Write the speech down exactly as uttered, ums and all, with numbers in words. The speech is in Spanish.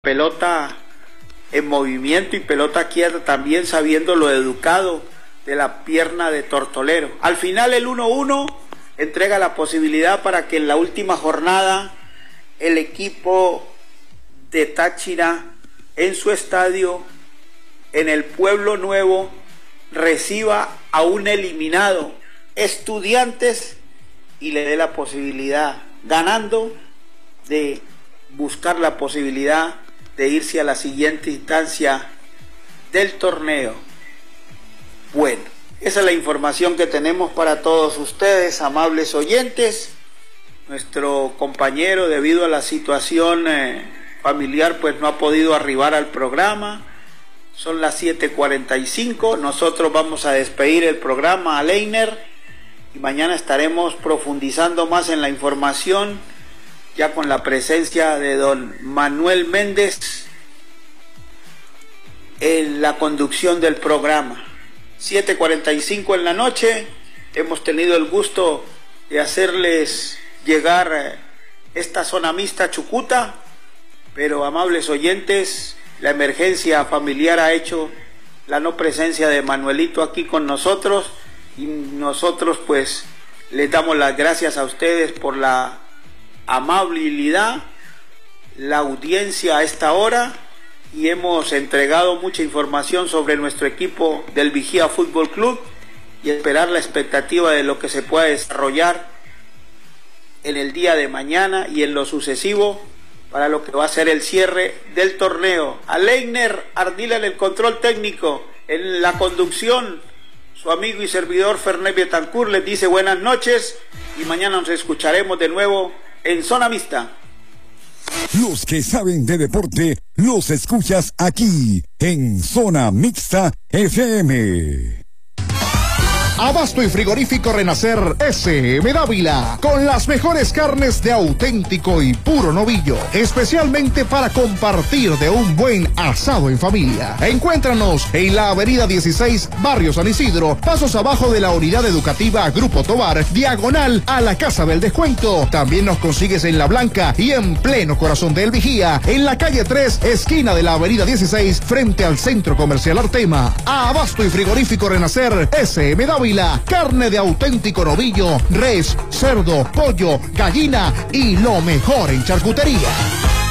pelota en movimiento y pelota quieta, también sabiendo lo educado de la pierna de Tortolero. Al final el uno uno entrega la posibilidad para que en la última jornada el equipo de Táchira en su estadio, en el Pueblo Nuevo, reciba a un eliminado Estudiantes y le dé la posibilidad, ganando, de buscar la posibilidad de irse a la siguiente instancia del torneo. Bueno, esa es la información que tenemos para todos ustedes, amables oyentes. Nuestro compañero, debido a la situación eh, familiar, pues no ha podido arribar al programa. Son las siete cuarenta y cinco. Nosotros vamos a despedir el programa a Leiner y mañana estaremos profundizando más en la información, ya con la presencia de don Manuel Méndez en la conducción del programa. siete cuarenta y cinco en la noche. Hemos tenido el gusto de hacerles llegar esta zona mixta Chucuta, pero amables oyentes, la emergencia familiar ha hecho la no presencia de Manuelito aquí con nosotros, y nosotros pues les damos las gracias a ustedes por la amabilidad, la audiencia a esta hora, y hemos entregado mucha información sobre nuestro equipo del Vigía Fútbol Club y esperar la expectativa de lo que se pueda desarrollar en el día de mañana y en lo sucesivo para lo que va a ser el cierre del torneo. A Leiner Ardila en el control técnico, en la conducción, su amigo y servidor Fernet Betancourt les dice buenas noches y mañana nos escucharemos de nuevo en Zona Mixta. Los que saben de deporte los escuchas aquí en Zona Mixta F M. Abasto y frigorífico Renacer ese eme Dávila, con las mejores carnes de auténtico y puro novillo, especialmente para compartir de un buen asado en familia. Encuéntranos en la avenida dieciséis, Barrio San Isidro, pasos abajo de la unidad educativa Grupo Tobar, diagonal a la Casa del Descuento. También nos consigues en La Blanca y en pleno corazón del Vigía, en la calle tres, esquina de la avenida dieciséis, frente al Centro Comercial Artema. Abasto y frigorífico Renacer ese eme Dávila, carne de auténtico novillo, res, cerdo, pollo, gallina y lo mejor en charcutería.